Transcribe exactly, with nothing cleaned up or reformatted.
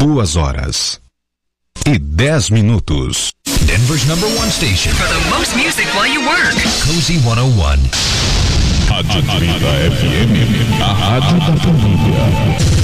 Duas horas e dez minutos. Denver's number one station for the most music while you work. Cozy cento e um. Rádio Trinta F M, a rádio da família.